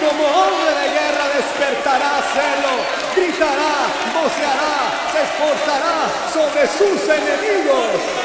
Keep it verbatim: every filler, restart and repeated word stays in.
como hombre de guerra despertará celo, gritará, voceará, se esforzará sobre sus enemigos.